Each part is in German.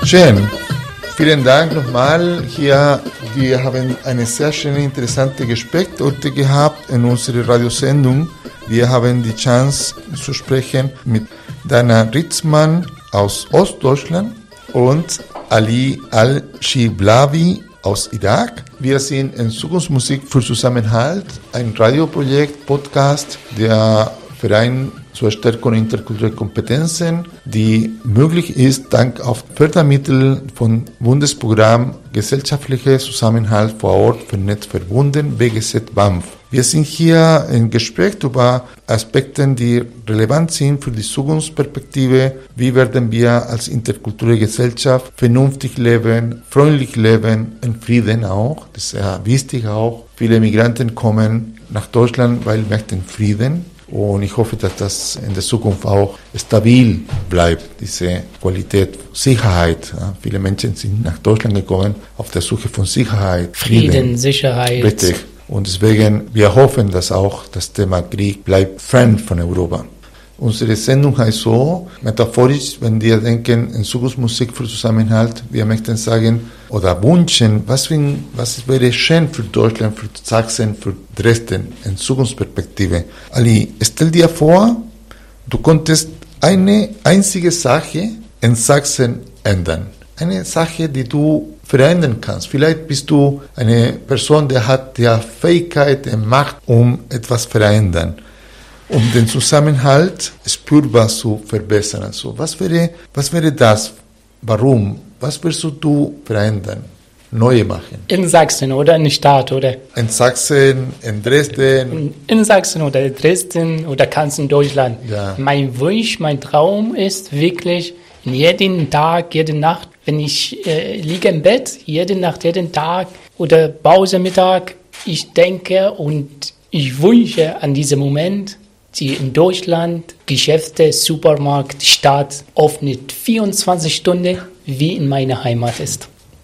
Schön. Vielen Dank nochmal. Hier, wir haben eine sehr schöne, interessante Gespräch heute gehabt in unserer Radiosendung. Wir haben die Chance zu sprechen mit Dana Ritzmann aus Ostdeutschland und Ali Al-Shiblawi aus Irak. Wir sind in Zukunftsmusik für Zusammenhalt, ein Radioprojekt, Podcast, der Verein zur Stärkung interkultureller Kompetenzen, die möglich ist dank auf Fördermittel von Bundesprogramm Gesellschaftlicher Zusammenhalt vor Ort vernetzt verbunden, BGZ BAMF. Wir sind hier im Gespräch über Aspekte, die relevant sind für die Zukunftsperspektive. Wie werden wir als interkulturelle Gesellschaft vernünftig leben, freundlich leben, in Frieden auch. Das ist sehr wichtig auch. Viele Migranten kommen nach Deutschland, weil sie möchten Frieden. Und ich hoffe, dass das in der Zukunft auch stabil bleibt, diese Qualität, Sicherheit. Ja, viele Menschen sind nach Deutschland gekommen auf der Suche von Sicherheit, Frieden, Sicherheit. Richtig. Und deswegen, wir hoffen, dass auch das Thema Krieg bleibt fern von Europa. Unsere Sendung heißt so, metaphorisch, wenn wir denken in Zukunftsmusik für Zusammenhalt, wir möchten sagen oder wünschen, was wäre schön für Deutschland, für Sachsen, für Dresden in Zukunftsperspektive. Ali, stell dir vor, du konntest eine einzige Sache in Sachsen ändern. Eine Sache, die du verändern kannst. Vielleicht bist du eine Person, die hat die Fähigkeit, die Macht, um etwas zu verändern. Um den Zusammenhalt spürbar zu verbessern. Also, was wäre das? Warum? Was willst du verändern? Neu machen? In Sachsen oder in der Stadt, oder? In Sachsen, in Dresden. In Sachsen oder Dresden oder ganz in Deutschland. Ja. Mein Wunsch, mein Traum ist wirklich, jeden Tag, jede Nacht, wenn ich liege im Bett, jede Nacht, jeden Tag oder Pause, Mittag, ich denke und ich wünsche an diesem Moment, die in Deutschland Geschäfte, Supermarkt, Stadt öffnet 24 Stunden, wie in meiner Heimat ist.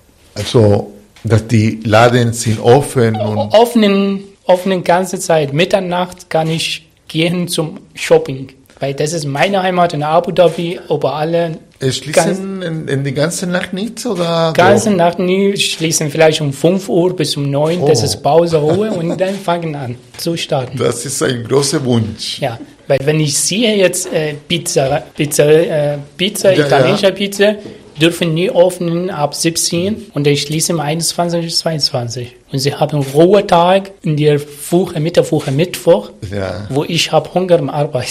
Also, dass die Läden sind offen und... Offenen ganze Zeit. Mitternacht kann ich gehen zum Shopping. Weil das ist meine Heimat in Abu Dhabi, aber alle... Schließen in die ganze Nacht nicht, oder? Ganze Nacht nicht, schließen vielleicht um 5 Uhr bis um 9 Uhr, das ist Pause, Ruhe und dann fangen an zu starten. Das ist ein großer Wunsch. Ja, weil wenn ich sehe jetzt Pizza, italienische Pizza, dürfen nie öffnen ab 17 und dann schließen um 21 bis 22. Und sie haben Ruhetag in der Woche, Mittwoch, ja. Wo ich habe Hunger am Arbeit.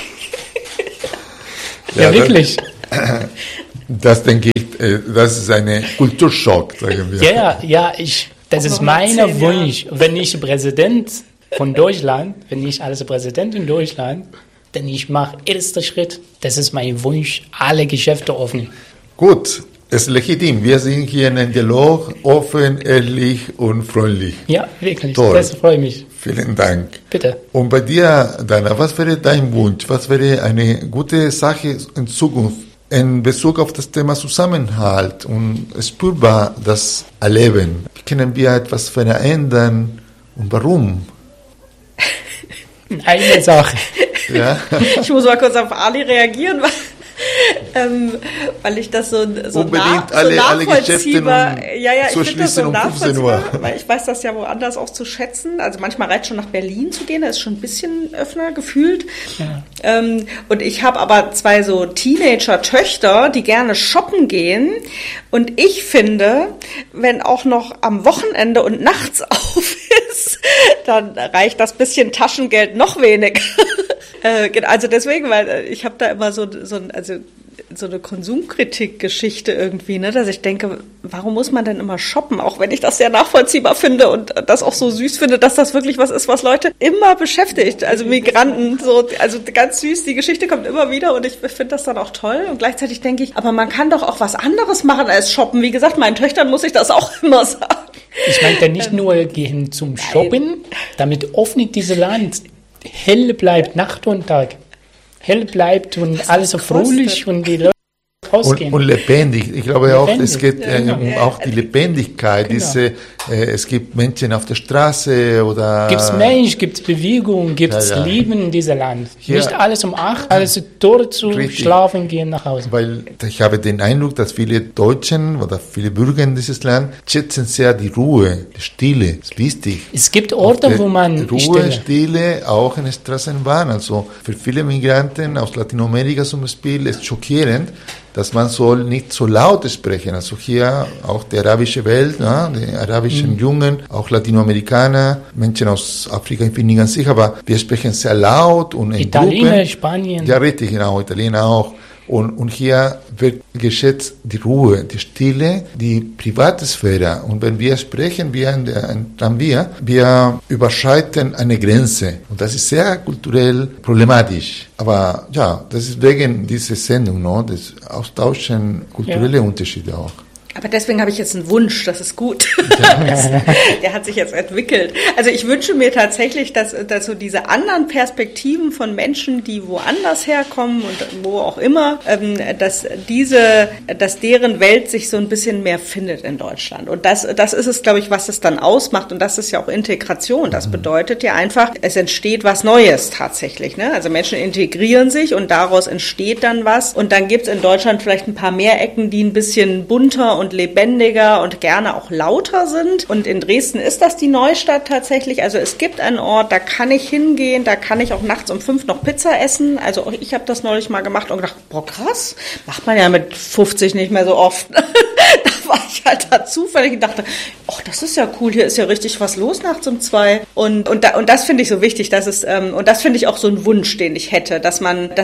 Ja, wirklich. Das denke ich, das ist ein Kulturschock, sagen wir. Ja, das ist mein Wunsch. Wenn ich Präsident von Deutschland, als Präsident in Deutschland, dann ich mache erster Schritt, das ist mein Wunsch, alle Geschäfte öffnen. Gut, es ist legitim. Wir sind hier in einem Dialog, offen, ehrlich und freundlich. Ja, wirklich, toll. Das freut mich. Vielen Dank. Bitte. Und bei dir, Dana, was wäre dein Wunsch? Was wäre eine gute Sache in Zukunft in Bezug auf das Thema Zusammenhalt und spürbar das Erleben? Wie können wir etwas verändern und warum? Eine Sache. Ja. Ich muss mal kurz auf Ali reagieren, weil ich das so nachvollziehbar, ich finde das so nachvollziehbar, weil ich weiß das ja woanders auch zu schätzen. Also manchmal reicht schon nach Berlin zu gehen, da ist schon ein bisschen öffner gefühlt. Ja. Und ich habe aber 2 so Teenager-Töchter, die gerne shoppen gehen. Und ich finde, wenn auch noch am Wochenende und nachts auf ist, dann reicht das bisschen Taschengeld noch weniger. Also deswegen, weil ich habe da immer so eine Konsumkritik-Geschichte irgendwie, ne, dass ich denke, warum muss man denn immer shoppen? Auch wenn ich das sehr nachvollziehbar finde und das auch so süß finde, dass das wirklich was ist, was Leute immer beschäftigt. Also Migranten, also ganz süß, die Geschichte kommt immer wieder und ich finde das dann auch toll. Und gleichzeitig denke ich, aber man kann doch auch was anderes machen als shoppen. Wie gesagt, meinen Töchtern muss ich das auch immer sagen. Ich meinte nicht nur gehen zum Shoppen, damit öffnet dieses Land. Hell bleibt Nacht und Tag. Hell bleibt und alles so fröhlich und die Leute rausgehen. Und lebendig. Ich glaube auch, es geht um auch die Lebendigkeit. Genau. Es gibt Menschen auf der Straße oder... Gibt es Mensch, gibt es Bewegung, gibt es Leben in diesem Land. Hier, nicht alles um 8, alles dort zu schlafen gehen nach Hause. Weil ich habe den Eindruck, dass viele Deutschen oder viele Bürger in dieses Land schätzen sehr die Ruhe, die Stille. Das ist wichtig. Es gibt Orte, wo man Ruhe, Stille, auch in der Straßenbahn. Also für viele Migranten aus Lateinamerika zum Beispiel ist schockierend, dass man soll nicht so laut sprechen. Also hier auch die arabische Welt, die arabischen Jungen, auch Latinamerikaner, Menschen aus Afrika, ich bin nicht ganz sicher, aber wir sprechen sehr laut und in Italiener, Gruppen. Spanien. Ja, richtig, genau, Italiener auch. Und hier wird geschätzt die Ruhe, die Stille, die Privatsphäre. Und wenn wir sprechen, wir überschreiten eine Grenze. Und das ist sehr kulturell problematisch. Aber ja, das ist wegen dieser Sendung, das Austauschen kulturelle Unterschiede auch. Aber deswegen habe ich jetzt einen Wunsch, das ist gut. Der hat sich jetzt entwickelt. Also ich wünsche mir tatsächlich, dass so diese anderen Perspektiven von Menschen, die woanders herkommen und wo auch immer, dass deren Welt sich so ein bisschen mehr findet in Deutschland. Und das ist es, glaube ich, was es dann ausmacht. Und das ist ja auch Integration. Das bedeutet ja einfach, es entsteht was Neues tatsächlich. Ne? Also Menschen integrieren sich und daraus entsteht dann was. Und dann gibt es in Deutschland vielleicht ein paar mehr Ecken, die ein bisschen bunter und lebendiger und gerne auch lauter sind. Und in Dresden ist das die Neustadt tatsächlich. Also es gibt einen Ort, da kann ich hingehen, da kann ich auch nachts um 5 noch Pizza essen. Also ich habe das neulich mal gemacht und gedacht, boah krass, macht man ja mit 50 nicht mehr so oft. Da war ich halt da zufällig und dachte, ach, das ist ja cool, hier ist ja richtig was los nachts um 2. Und das finde ich so wichtig, und das finde ich auch so ein Wunsch, den ich hätte, dass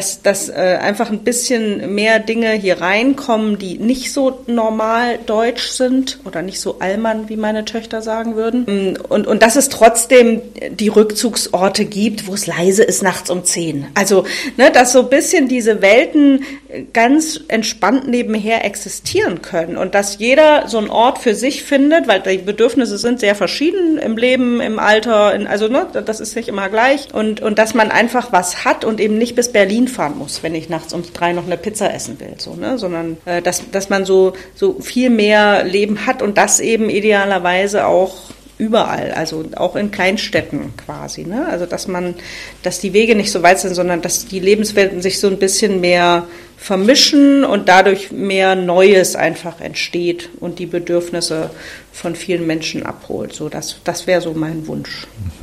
einfach ein bisschen mehr Dinge hier reinkommen, die nicht so normal deutsch sind oder nicht so Allmann, wie meine Töchter sagen würden. Und dass es trotzdem die Rückzugsorte gibt, wo es leise ist nachts um 10. Also, dass so ein bisschen diese Welten ganz entspannt nebenher existieren können und dass jeder so einen Ort für sich findet, weil die Bedürfnisse sind sehr verschieden im Leben, im Alter, das ist nicht immer gleich und dass man einfach was hat und eben nicht bis Berlin fahren muss, wenn ich nachts um 3 noch eine Pizza essen will, sondern dass man so viel mehr Leben hat und das eben idealerweise auch überall, also auch in Kleinstädten quasi, also dass die Wege nicht so weit sind, sondern dass die Lebenswelten sich so ein bisschen mehr vermischen und dadurch mehr Neues einfach entsteht und die Bedürfnisse von vielen Menschen abholt. So, das wäre so mein Wunsch.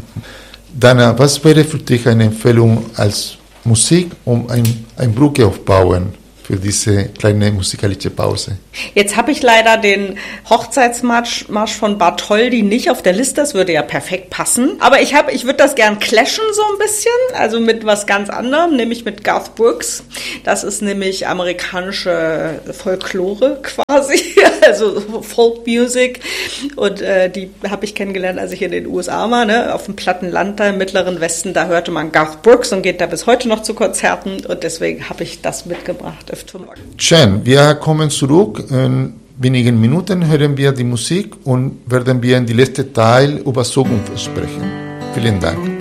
Dana, was wäre für dich eine Empfehlung als Musik, um eine Brücke aufbauen für diese kleine musikalische Pause? Jetzt habe ich leider den Hochzeitsmarsch von Bartholdy nicht auf der Liste, das würde ja perfekt passen. Aber ich würde das gern clashen so ein bisschen, also mit was ganz anderem, nämlich mit Garth Brooks. Das ist nämlich amerikanische Folklore quasi, also Folk Music. Und die habe ich kennengelernt, als ich in den USA war, auf dem platten Land da im Mittleren Westen. Da hörte man Garth Brooks und geht da bis heute noch zu Konzerten. Und deswegen habe ich das mitgebracht. Schön, wir kommen zurück. In wenigen Minuten hören wir die Musik und werden wir in die letzte Teil über Zukunft sprechen. Vielen Dank.